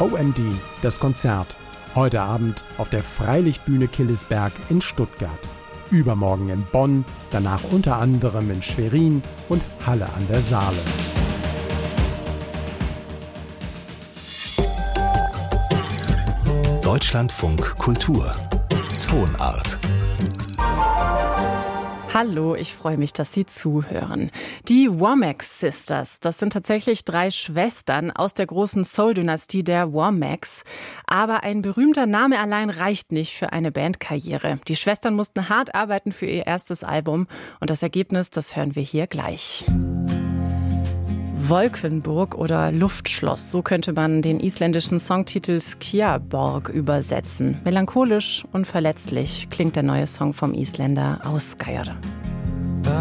OMD, das Konzert. Heute Abend auf der Freilichtbühne Killesberg in Stuttgart. Übermorgen in Bonn, danach unter anderem in Schwerin und Halle an der Saale. Deutschlandfunk Kultur. Tonart. Hallo, ich freue mich, dass Sie zuhören. Die Womack Sisters, das sind tatsächlich 3 Schwestern aus der großen Soul-Dynastie der Womacks. Aber ein berühmter Name allein reicht nicht für eine Bandkarriere. Die Schwestern mussten hart arbeiten für ihr erstes Album und das Ergebnis, das hören wir hier gleich. Wolkenburg oder Luftschloss, so könnte man den isländischen Songtitel Skjaborg übersetzen. Melancholisch und verletzlich klingt der neue Song vom Isländer Ásgeir.